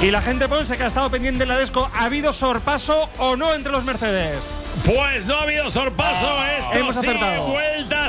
Y la gente Ponce que ha estado pendiente en la Desco, ¿ha habido sorpaso o no entre los Mercedes? Pues no ha habido sorpaso. Esto hemos sigue acertado. vuelta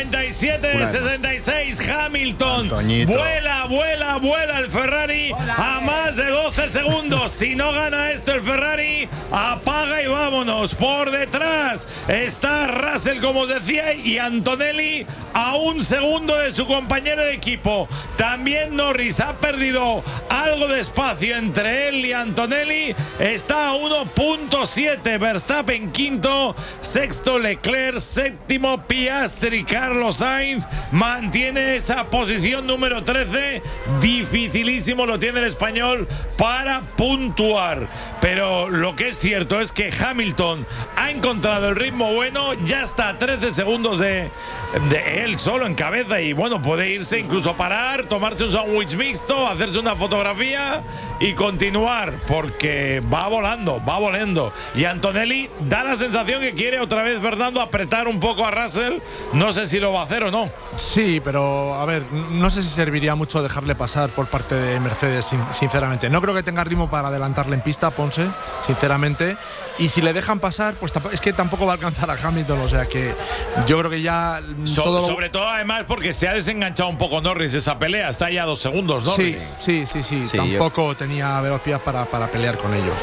57-66. Hamilton Antoñito. vuela el Ferrari a más de 12 segundos. Si no gana esto el Ferrari, apaga y vámonos. Por detrás está Russell, como os decía, y Antonelli a 1 segundo de su compañero de equipo. También Norris ha perdido algo de espacio entre él y Antonelli. Está a 1.7. Verstappen quinto, sexto Leclerc, séptimo Piastri. Carlos Sainz mantiene esa posición número 13. Dificilísimo lo tiene el español para puntuar. Pero lo que es cierto es que Hamilton ha encontrado el ritmo bueno. Ya está a 13 segundos de él solo en cabeza. Y bueno, puede irse incluso a parar, tomarse un sándwich mixto, hacerse una fotografía y continuar, porque va volando. Y Antonelli da la sensación que quiere otra vez, Fernando, apretar un poco a Russell. No sé si lo va a hacer o no. Sí, pero a ver, no sé si serviría mucho dejarle pasar por parte de Mercedes, sinceramente. No creo que tenga ritmo para adelantarle en pista, Ponce, sinceramente. Y si le dejan pasar, pues es que tampoco va a alcanzar a Hamilton. O sea que yo creo que ya sobre todo además porque se ha desenganchado un poco Norris de esa pelea. Está ya a 2 segundos Norris. Sí. Tampoco tenía velocidad para pelear con ellos.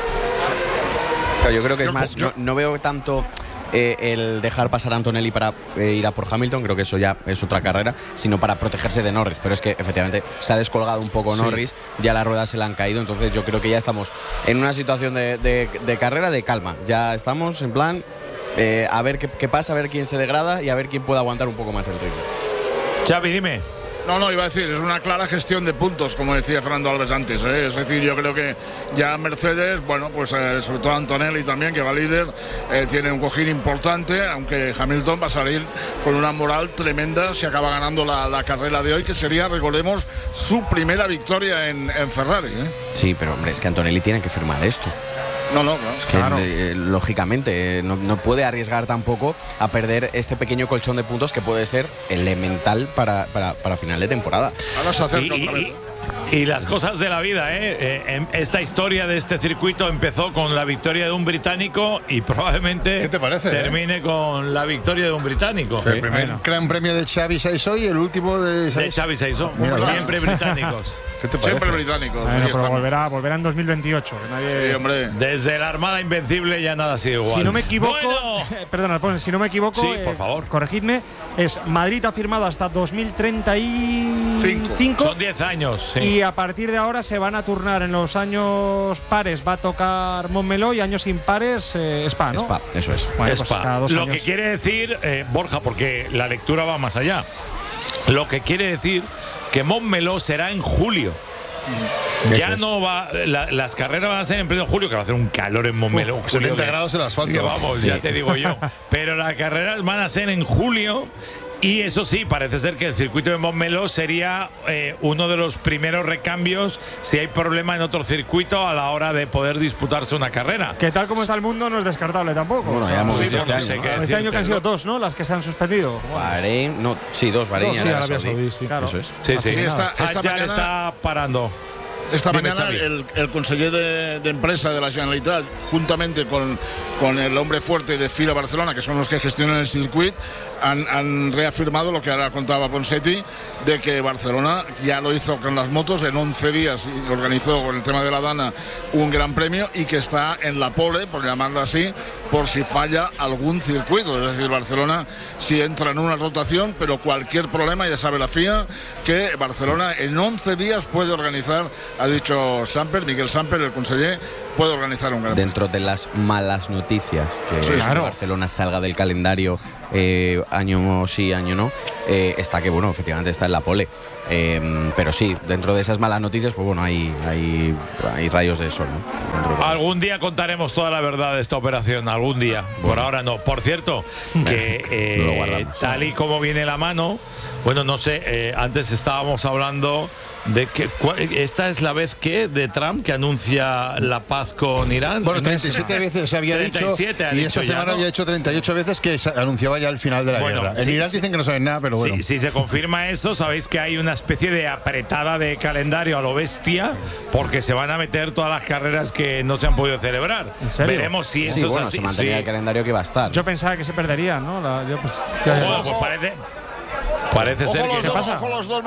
Pero yo creo que es más, no veo tanto el dejar pasar a Antonelli para ir a por Hamilton, creo que eso ya es otra carrera, sino para protegerse de Norris. Pero es que efectivamente se ha descolgado un poco Norris, ya las ruedas se le han caído, entonces yo creo que ya estamos en una situación de carrera de calma. Ya estamos en plan a ver qué pasa, a ver quién se degrada y a ver quién puede aguantar un poco más el ritmo. Xavi, dime. No, iba a decir, es una clara gestión de puntos, como decía Fernando Alves antes, ¿eh? Es decir, yo creo que ya Mercedes, bueno, pues sobre todo Antonelli también, que va líder, tiene un cojín importante, aunque Hamilton va a salir con una moral tremenda si acaba ganando la carrera de hoy, que sería, recordemos, su primera victoria en Ferrari, ¿eh? Sí, pero hombre, es que Antonelli tiene que firmar esto. Claro. Lógicamente no puede arriesgar tampoco a perder este pequeño colchón de puntos que puede ser elemental para final de temporada. Ahora se acerca otra vez. Y las cosas de la vida, esta historia de este circuito empezó con la victoria de un británico y probablemente ¿qué te parece, termine con la victoria de un británico. El primer gran premio de Xavi Saisó y el último de Xavi Saisó. Siempre británicos. ¿Qué te parece? Siempre británicos. Bueno, pero volverá en 2028. Que nadie... Sí, hombre. Desde la Armada Invencible ya nada ha sido igual. Si no me equivoco, perdona, si no me equivoco, sí, por favor, corregidme, es Madrid ha firmado hasta 2035. Son 10 años, sí. Y a partir de ahora se van a turnar en los años pares, va a tocar Montmeló, y años impares Spa, ¿no? Spa, eso es. Bueno, Spa. Pues cada 2 Lo años. que quiere decir, Borja, porque la lectura va más allá, lo que quiere decir que Montmeló será en julio. Ya no va, las carreras van a ser en pleno julio, que va a hacer un calor en Montmeló. 70 grados en el asfalto. Que vamos, ya te digo yo. Pero las carreras van a ser en julio. Y eso sí, parece ser que el circuito de Montmeló sería uno de los primeros recambios si hay problema en otro circuito a la hora de poder disputarse una carrera. Que tal como está el mundo no es descartable tampoco. Bueno, ya hemos visto este año que han sido 2, ¿no? Las que se han suspendido. Bahrein, 2, Bahrein y Arabia Saudí, sí, claro. Eso es. Sí. Esta mañana está parando. Esta Dime, mañana el conseller de empresa de la Generalitat, juntamente con el hombre fuerte de FIRA Barcelona, que son los que gestionan el circuito, han reafirmado lo que ahora contaba Ponseti, de que Barcelona ya lo hizo con las motos en 11 días y organizó con el tema de la Dana un gran premio, y que está en la pole, por llamarlo así, por si falla algún circuito. Es decir, Barcelona si entra en una rotación, pero cualquier problema, ya sabe la FIA que Barcelona en 11 días puede organizar, ha dicho Miguel Samper, el conseller, puede organizar un gran premio. Dentro de las malas noticias, que Sí, es claro. que Barcelona salga del calendario año sí, año no, está que, bueno, efectivamente está en la pole. Pero sí, dentro de esas malas noticias, pues bueno, hay rayos de sol, ¿no? Algún día contaremos toda la verdad de esta operación, algún día. Por ahora no. Por cierto, que Lo guardamos. tal y como viene la mano, bueno, no sé, antes estábamos hablando Esta es la vez de Trump que anuncia la paz con Irán. Bueno, 37 veces había 37 dicho, y esta semana había hecho 38 veces que anunciaba ya el final de la guerra. En Irán dicen que no saben nada, pero bueno. Si se confirma eso, sabéis que hay una especie de apretada de calendario a lo bestia, porque se van a meter todas las carreras que no se han podido celebrar. ¿En serio? Veremos si eso es así. Se mantenía el calendario que iba a estar. Yo pensaba que se perdería, ¿no? Pues parece ser que... Ojo los dos